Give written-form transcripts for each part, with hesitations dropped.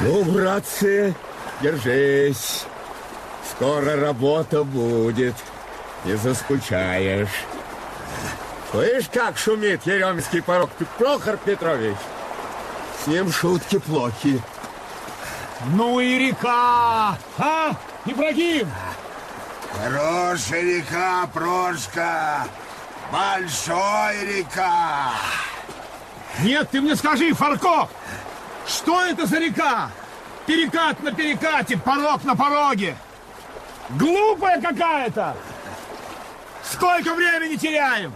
Ну, братцы, держись. Скоро работа будет. Не заскучаешь. Слышь, как шумит Еремский порог, Прохор Петрович? С ним шутки плохи. Ну и река, а, Ибрагим? Хорошая река, Прошка. Большая река. Нет, ты мне скажи, Фарко, что это за река? Перекат на перекате, порог на пороге. Глупая какая-то. Сколько времени теряем?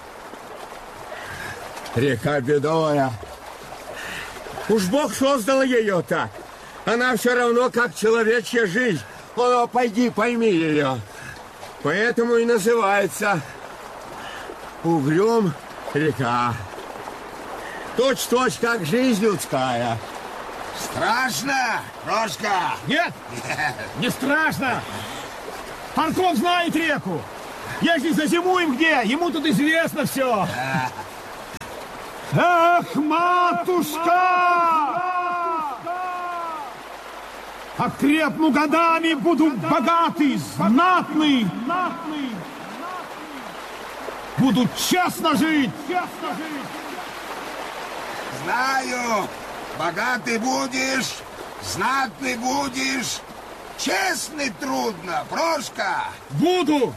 Река бедовая. Уж Бог создал ее так. Она все равно, как человечья жизнь. О, пойди, пойми ее. Поэтому и называется Угрюм река. Точь-в-точь, как жизнь людская. Страшно, Прошка? Нет, не страшно. Фарков знает реку. Если зазимуем где, ему тут известно все. Эх, матушка! Окрепну годами, буду богатый, знатный. Буду честно жить. Знаю, богатый будешь, знатный будешь, честный трудно, Прошка. Буду.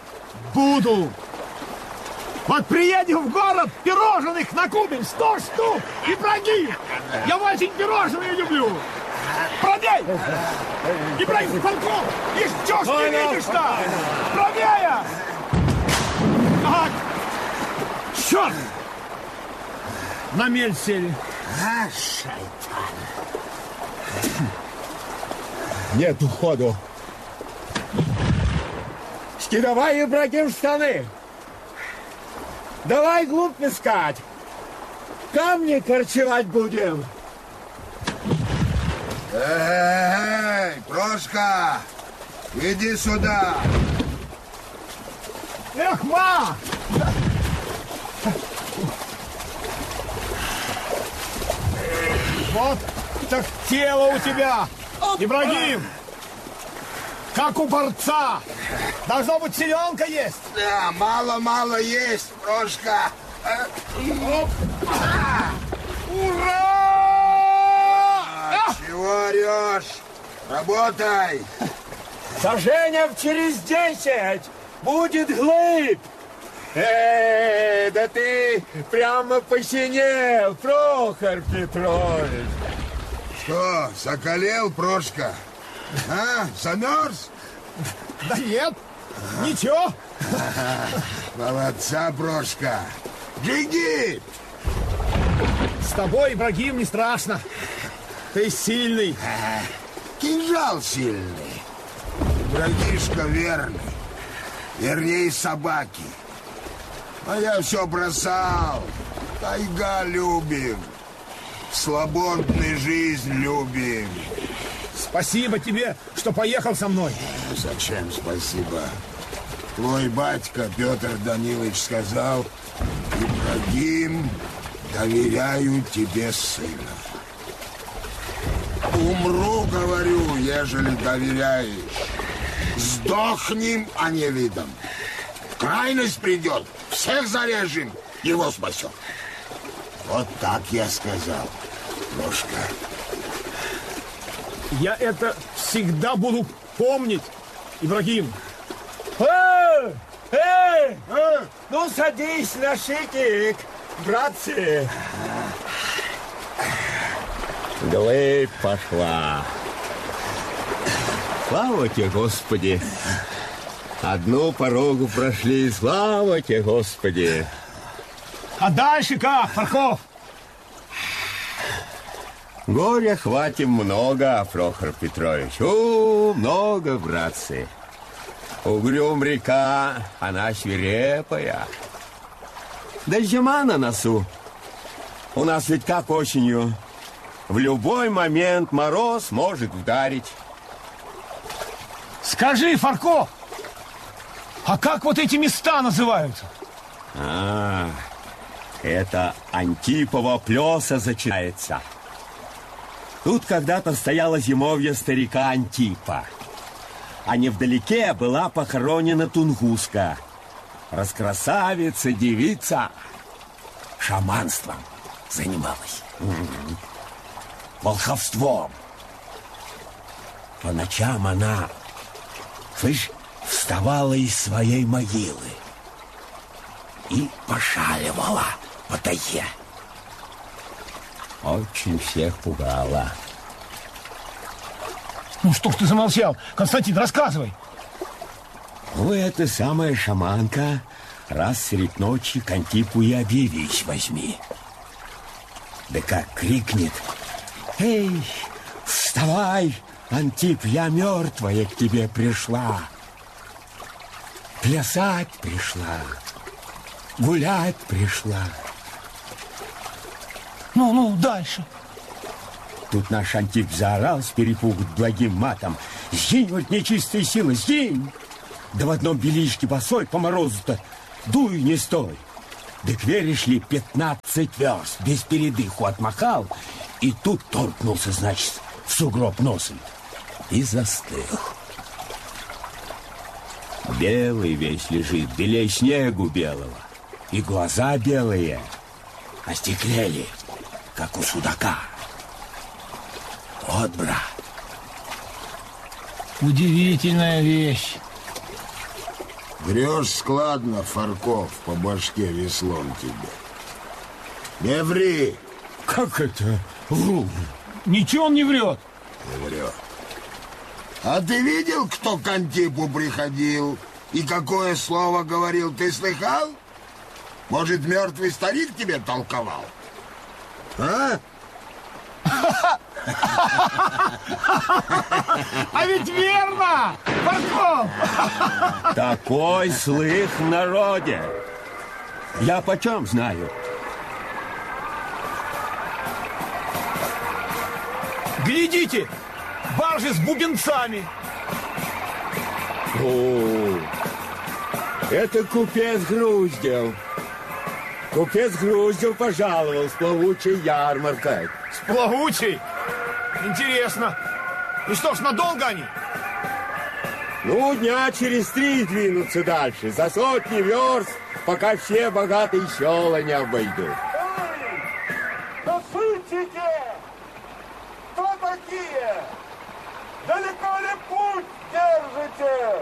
Вот приедем в город, пирожных накупим 100 штук. Ибрагим, я очень пирожные люблю. Пробей! Ибрагим, Фарков, еще ж не видишь-то! Правее! Ага. Черт! На мель сели. А, шайтан. Нет уходу. Давай, Ибрагим, штаны. Давай глубь искать. Камни корчевать будем. Эй, Прошка, иди сюда. Эх, ма! Вот так тело у тебя, Ибрагим. Как у борца. Должно быть, силенка есть. Да, мало-мало есть, Прошка. Ура! Чего орешь? Работай. Сожжением через 10 будет глыб. Да ты прямо посинел, Прохор Петрович. Что, закалел, Прошка? А, замерз? Да нет, ничего. Молодца, Прошка. Джигит! С тобой, Ибрагим, не страшно. Ты сильный. Кинжал сильный. Братишка верный. Вернее, собаки. А я все бросал. Тайга любим. Свободную жизнь любим. Спасибо тебе, что поехал со мной. Зачем спасибо? Твой батька Петр Данилович сказал: Ибрагим, доверяю тебе сына. Умру, говорю, ежели доверяешь. Сдохнем, а не видом. Крайность придет, всех зарежем, его спасем. Вот так я сказал, Прошка. Я это всегда буду помнить, Ибрагим. Ну, садись на шикик, братцы. Глыбь пошла. Слава тебе, Господи. Одну порогу прошли, слава тебе, Господи. А дальше как, Фарков? Горя хватит много, Прохор Петрович. Много, братцы. Угрюм река, она свирепая. Да зима на носу. У нас ведь как осенью. В любой момент мороз может ударить. Скажи, Фарков, а как вот эти места называются? Это Антипова плеса зачинается. Тут когда-то стояло зимовье старика Антипа. А невдалеке была похоронена Тунгуска. Раскрасавица, девица. Шаманством занималась. Волховством. По ночам она, слышь, вставала из своей могилы и пошаливала по тайге. Очень всех пугала. Ну что ж ты замолчал? Константин, рассказывай. Ну, эта самая шаманка раз средь ночи к Антипу и объявись возьми. Да как крикнет: «Эй, вставай, Антип, я мертвая к тебе пришла. Плясать пришла, гулять пришла». Ну, дальше. Тут наш Антип заорал с перепугу благим матом: «Сгинь, вот нечистая сила, сгинь!» Да в одном белишке босой по морозу-то дуй не стой. Да к вере шли 15 верст, без передыху отмахал, и тут торкнулся, значит, в сугроб носом и застыл. Белый весь лежит, белей снегу белого, и глаза белые остеклели, как у судака. Вот, брат. Удивительная вещь. Врешь складно, Фарков, по башке веслом тебе. Не ври. Как это вру? Ничего он не врет. Не врет. А ты видел, кто к Антипу приходил и какое слово говорил? Ты слыхал? Может, мертвый старик тебе толковал? А? А ведь верно, Фарков! Такой слых в народе. Я почем знаю? Глядите, баржи с бубенцами. О, это купец Груздев. Купец Груздев пожаловал с плавучей ярмаркой. С плавучей? Интересно. И что ж, надолго они? Ну, дня через 3 двинутся дальше, за сотни верст, пока все богатые села не обойдут. Да слышите? Кто такие? Далеко ли путь держите?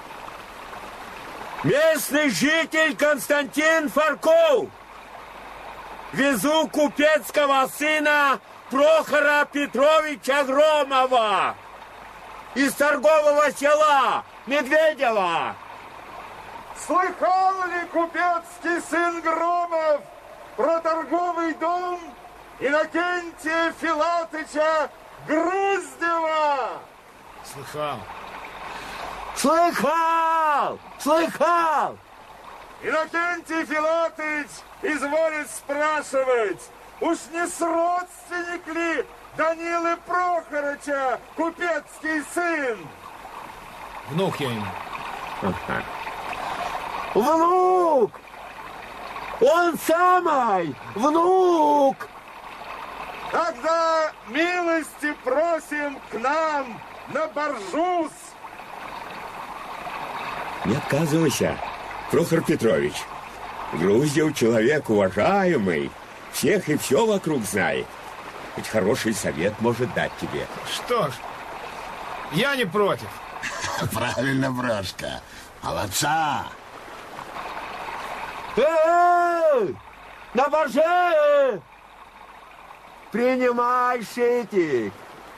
Местный житель Константин Фарков. Везу купецкого сына Прохора Петровича Громова из торгового села Медведева. Слыхал ли купецкий сын Громов про торговый дом Иннокентия Филатыча Груздева? Слыхал. Слыхал! Слыхал! Иннокентий Филатыч изволит спрашивать, уж не с родственник ли Данилы Прохорыча купецкий сын? Внук я ему. Внук! Он самый! Внук! Тогда милости просим к нам на Боржус. Не отказывайся, Прохор Петрович. Груздев человек уважаемый, всех и все вокруг знает. Хоть хороший совет может дать тебе. Что ж, я не против. Правильно, Брошка. Молодца. На борже! Принимай шитик.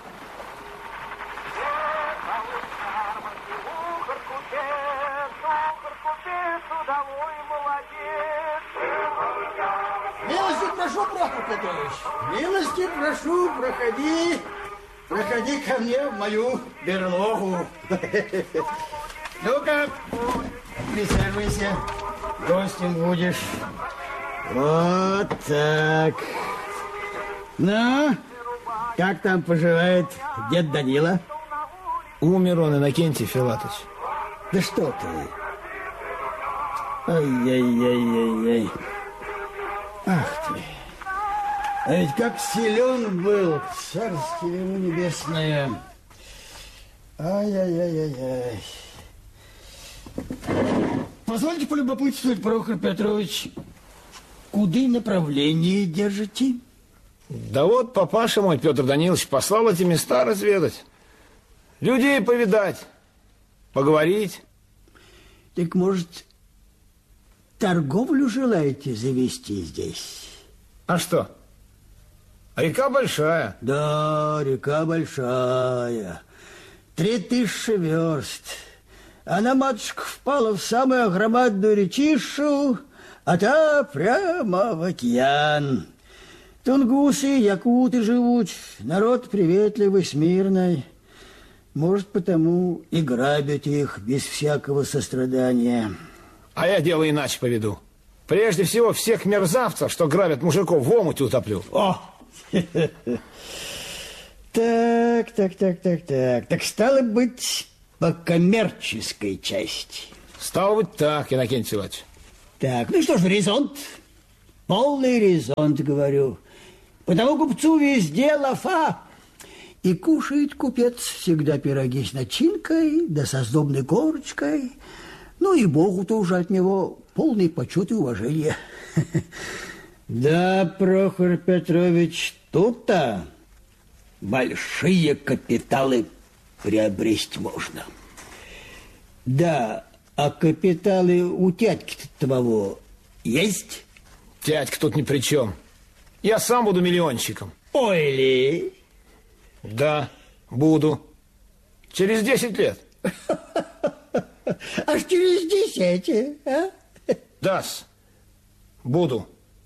Милости прошу, Прохор Петрович. Милости прошу, проходи. Проходи ко мне в мою берлогу. Ну-ка, присаживайся. Гостем будешь. Вот так. Ну, как там поживает дед Данила? Умер он, Иннокентий Филатыч. Да что ты? Ай-яй-яй-яй-яй. Ах ты. А ведь как силен был, царствие ему небесное. Ай-яй-яй-яй-яй. Позвольте полюбопытствовать, Прохор Петрович, куда направление держите? Да вот папаша мой, Петр Данилович, послал эти места разведать. Людей повидать, поговорить. Так, может, торговлю желаете завести здесь? А что? Река большая. Да, река большая. 3000 верст. Она, матушка, впала в самую громадную речишу, а та прямо в океан. Тунгусы, якуты живут, народ приветливый, смирный. Может, потому и грабят их без всякого сострадания. А я дело иначе поведу. Прежде всего, всех мерзавцев, что грабят мужиков, в омуте утоплю. О! Так. Так стало быть, по коммерческой части. Стало быть так, Иннокентий Иванович. Так, ну что ж, резонт. Полный резонт, говорю. Потому купцу везде лафа. И кушает купец всегда пироги с начинкой, да со сдобной корочкой. Ну и Богу-то уже от него полный почет и уважение. Да, Прохор Петрович, тут-то большие капиталы приобрести можно. Да, а капиталы у тятьки-то твоего есть? Тятька тут ни при чем. Я сам буду миллионщиком. Ой ли? Да, буду. Через 10 лет. Аж через 10, а? Да-с, буду.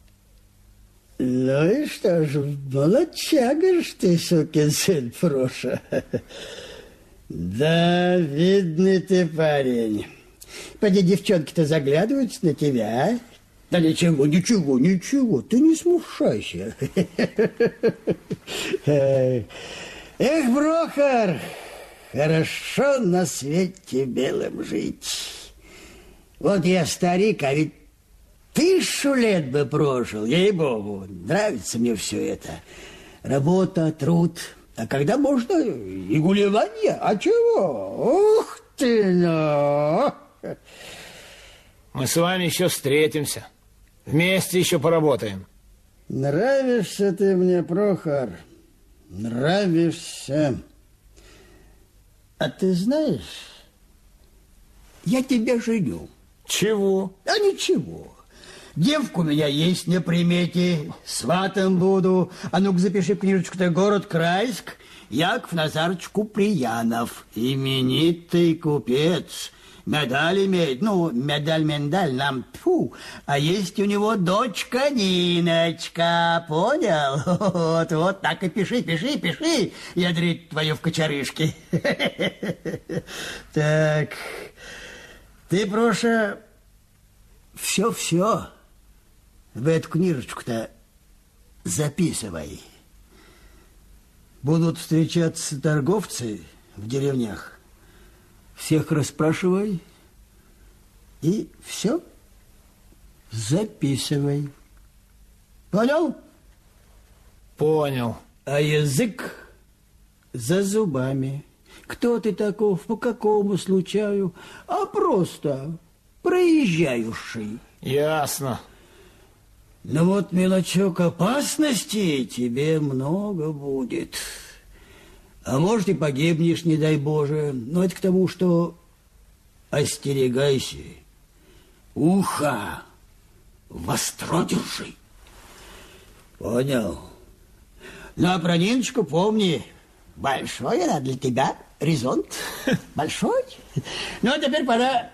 Ну и что ж, молодчага ж ты, сукин сын, Проша. Да, видный ты парень. Поди, девчонки-то заглядываются на тебя, а? Да ничего, ты не смущайся. Эх, Прохор, хорошо на свете белом жить. Вот я старик, а ведь 1000 лет бы прожил, ей-богу. Нравится мне все это. Работа, труд. А когда можно и гулевание? А чего? Ух ты, ну! Мы с вами еще встретимся. Вместе еще поработаем. Нравишься ты мне, Прохор. Нравишься. А ты знаешь, я тебя женю. Чего? А ничего. Девку у меня есть на примете, сватом буду. А ну-ка запиши книжечку-то: город Крайск, Яков Назарович Куприянов, именитый купец. Медаль имеет, ну, медаль-миндаль нам, тьфу, а есть у него дочка Ниночка, понял? Вот так и пиши, ядрить твою в кочерышке. Так, ты, Проша, все в эту книжечку-то записывай. Будут встречаться торговцы в деревнях. Всех расспрашивай и все записывай. Понял? Понял. А язык за зубами. Кто ты таков, по какому случаю? А просто проезжающий. Ясно. Ну вот, мелочок, опасности тебе много будет. А может, и погибнешь, не дай Боже. Но это к тому, что остерегайся. Ухо востро держи. Понял? Ну, а про Ниночку помни. Большой она для тебя резонт. Большой. Ну, а теперь пора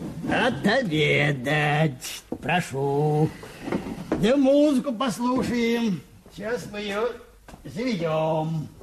отобедать. Прошу. Да музыку послушаем. Сейчас мы ее заведем.